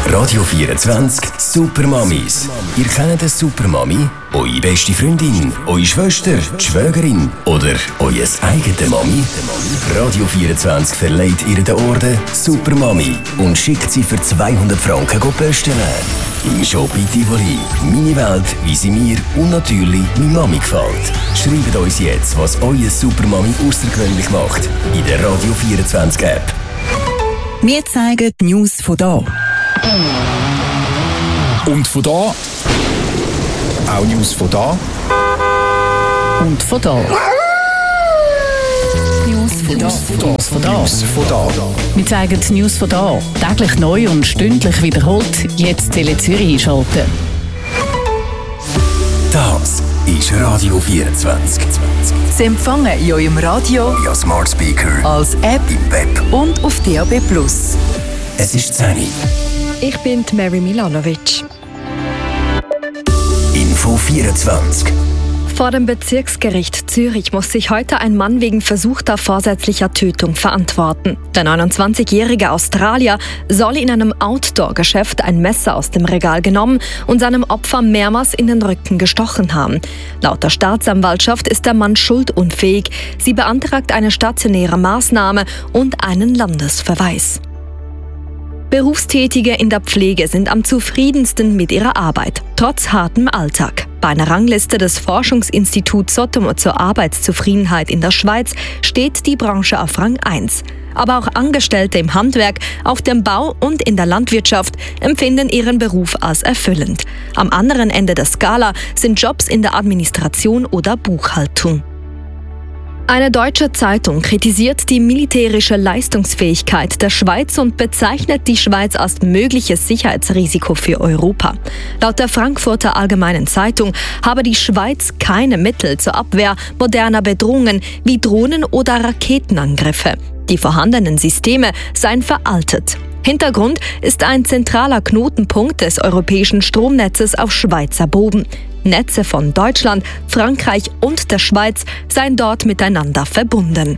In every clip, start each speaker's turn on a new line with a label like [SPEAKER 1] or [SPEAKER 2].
[SPEAKER 1] Radio 24 Supermamis. Ihr kennt eine Supermami? Eure beste Freundin, eure Schwester, die Schwägerin oder euer eigenes Mami? Radio 24 verleiht ihr den Orden Supermami und schickt sie für 200 Franken posten. Im Shop in Tivoli. Meine Welt, wie sie mir und natürlich meine Mami gefällt. Schreibt uns jetzt, was eure Supermami außergewöhnlich macht. In der Radio 24 App.
[SPEAKER 2] Wir zeigen die News von da.
[SPEAKER 3] Und von da. Auch News von da.
[SPEAKER 2] Und von da. News von da.
[SPEAKER 3] News von da.
[SPEAKER 2] Wir zeigen die News von da. Täglich neu und stündlich wiederholt. Jetzt Tele Zürich einschalten.
[SPEAKER 1] Das ist Radio 24.
[SPEAKER 4] Sie empfangen in eurem Radio,
[SPEAKER 1] via Smart Speaker,
[SPEAKER 4] als App
[SPEAKER 1] im Web
[SPEAKER 4] und auf DAB+.
[SPEAKER 1] Es ist 10 Uhr.
[SPEAKER 5] Ich bin Mary Milanovic.
[SPEAKER 1] Info 24.
[SPEAKER 5] Vor dem Bezirksgericht Zürich muss sich heute ein Mann wegen versuchter vorsätzlicher Tötung verantworten. Der 29-jährige Australier soll in einem Outdoor-Geschäft ein Messer aus dem Regal genommen und seinem Opfer mehrmals in den Rücken gestochen haben. Laut der Staatsanwaltschaft ist der Mann schuldunfähig. Sie beantragt eine stationäre Maßnahme und einen Landesverweis. Berufstätige in der Pflege sind am zufriedensten mit ihrer Arbeit, trotz hartem Alltag. Bei einer Rangliste des Forschungsinstituts Sotomo zur Arbeitszufriedenheit in der Schweiz steht die Branche auf Rang 1. Aber auch Angestellte im Handwerk, auf dem Bau und in der Landwirtschaft empfinden ihren Beruf als erfüllend. Am anderen Ende der Skala sind Jobs in der Administration oder Buchhaltung. Eine deutsche Zeitung kritisiert die militärische Leistungsfähigkeit der Schweiz und bezeichnet die Schweiz als mögliches Sicherheitsrisiko für Europa. Laut der Frankfurter Allgemeinen Zeitung habe die Schweiz keine Mittel zur Abwehr moderner Bedrohungen wie Drohnen oder Raketenangriffe. Die vorhandenen Systeme seien veraltet. Hintergrund ist ein zentraler Knotenpunkt des europäischen Stromnetzes auf Schweizer Boden. Netze von Deutschland, Frankreich und der Schweiz seien dort miteinander verbunden.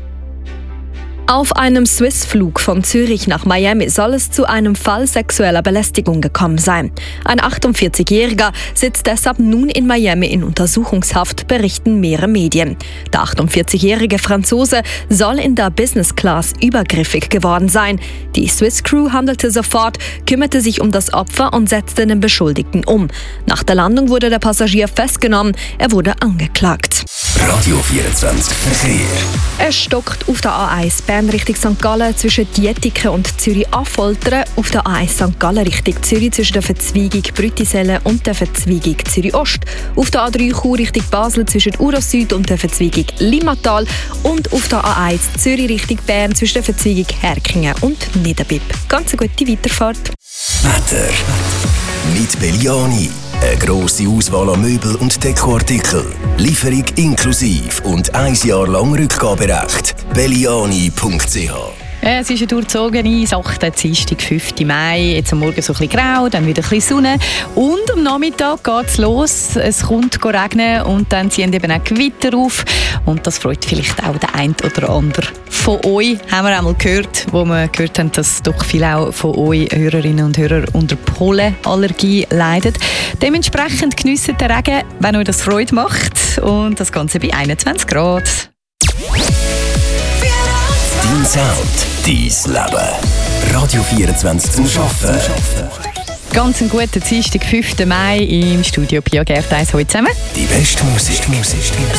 [SPEAKER 5] Auf einem Swiss-Flug von Zürich nach Miami soll es zu einem Fall sexueller Belästigung gekommen sein. Ein 48-Jähriger sitzt deshalb nun in Miami in Untersuchungshaft, berichten mehrere Medien. Der 48-jährige Franzose soll in der Business Class übergriffig geworden sein. Die Swiss-Crew handelte sofort, kümmerte sich um das Opfer und setzte den Beschuldigten um. Nach der Landung wurde der Passagier festgenommen, er wurde angeklagt.
[SPEAKER 1] Radio 24 Verkehr.
[SPEAKER 5] Es stockt auf der A1 Bern Richtung St. Gallen zwischen Dietiken und Zürich-Affoltern, auf der A1 St. Gallen Richtung Zürich zwischen der Verzweigung Brüttisellen und der Verzweigung Zürich-Ost, auf der A3 Chur Richtung Basel zwischen Uro Süd und der Verzweigung Limmatal und auf der A1 Zürich Richtung Bern zwischen der Verzweigung Herkingen und Niederbipp. Ganz eine gute Weiterfahrt.
[SPEAKER 1] Wetter. Mit Belliani. Eine grosse Auswahl an Möbel und Dekoartikel. Lieferung inklusiv und 1 Jahr lang Rückgaberecht. Belliani.ch.
[SPEAKER 2] Es ist eine durchzogene Sache, Dienstag, 5. Mai. Jetzt am Morgen so ein bisschen grau, dann wieder ein bisschen Sonne. Und am Nachmittag geht es los. Es kommt regnen und dann ziehen eben auch Gewitter auf. Und das freut vielleicht auch den einen oder anderen von euch. Haben wir einmal gehört, wo wir gehört haben, dass doch viele auch von euch Hörerinnen und Hörer unter Pollenallergie leiden. Dementsprechend geniessen den Regen, wenn euch das Freude macht. Und das Ganze bei 21 Grad.
[SPEAKER 1] Dein Sound, dein Leben. Radio 24 zum Arbeiten.
[SPEAKER 2] Ganz einen guten Dienstag, 5. Mai im Studio Pia Gertheis heute zusammen.
[SPEAKER 1] Die beste Musik.